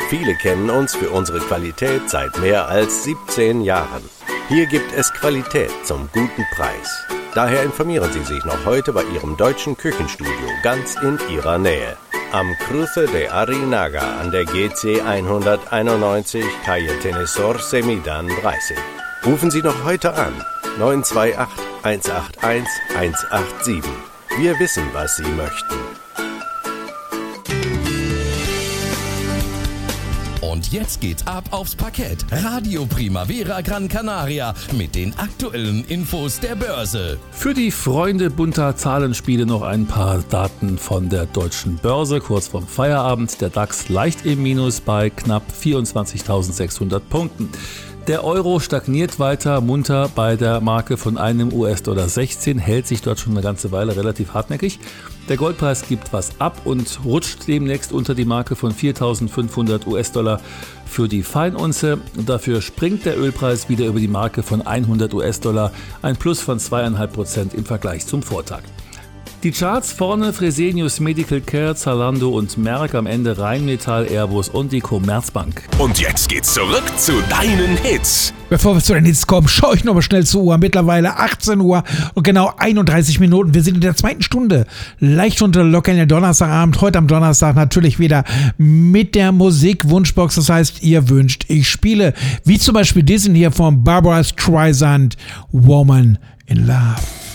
Viele kennen uns für unsere Qualität seit mehr als 17 Jahren. Hier gibt es Qualität zum guten Preis. Daher informieren Sie sich noch heute bei Ihrem deutschen Küchenstudio ganz in Ihrer Nähe. Am Cruce de Arinaga an der GC 191 Calle Tenesor Semidan 30. Rufen Sie noch heute an. 928 181 187. Wir wissen, was Sie möchten. Und jetzt geht's ab aufs Parkett. Radio Primavera Gran Canaria mit den aktuellen Infos der Börse. Für die Freunde bunter Zahlenspiele noch ein paar Daten von der deutschen Börse. Kurz vorm Feierabend, der DAX leicht im Minus bei knapp 24.600 Punkten. Der Euro stagniert weiter munter bei der Marke von einem US-Dollar 16, hält sich dort schon eine ganze Weile relativ hartnäckig. Der Goldpreis gibt was ab und rutscht demnächst unter die Marke von 4.500 US-Dollar für die Feinunze. Dafür springt der Ölpreis wieder über die Marke von 100 US-Dollar, ein Plus von 2,5% im Vergleich zum Vortag. Die Charts vorne: Fresenius Medical Care, Zalando und Merck, am Ende Rheinmetall, Airbus und die Commerzbank. Und jetzt geht's zurück zu deinen Hits. Bevor wir zu den Hits kommen, schaue ich nochmal schnell zur Uhr. Mittlerweile 18 Uhr und genau 31 Minuten. Wir sind in der zweiten Stunde. Leicht unter locker in der Donnerstagabend. Heute am Donnerstag natürlich wieder mit der Musik-Wunschbox. Das heißt, ihr wünscht, ich spiele. Wie zum Beispiel diesen hier von Barbra Streisand, Woman in Love.